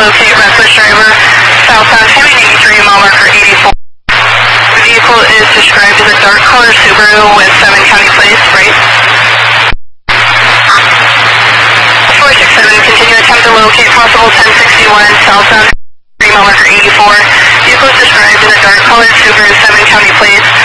locate reckless driver, southbound Highway 93, mile marker 84. The vehicle is described as a dark color Subaru with 7 county plates, right? 467, continue attempt to locate possible 1061, southbound 3, mile marker 84. Vehicle is described as a dark color Subaru, 7 county plates.